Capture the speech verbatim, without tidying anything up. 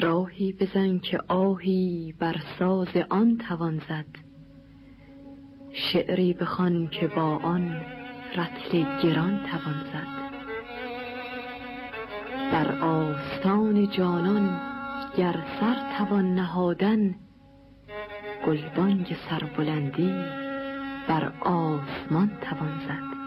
راهی بزن که آهی بر ساز آن توان زد، شعری بخوان که با آن رطل گران توان زد. بر آستان جانان گر سر توان نهادن، گلبانگ سربلندی بر آسمان توان زد.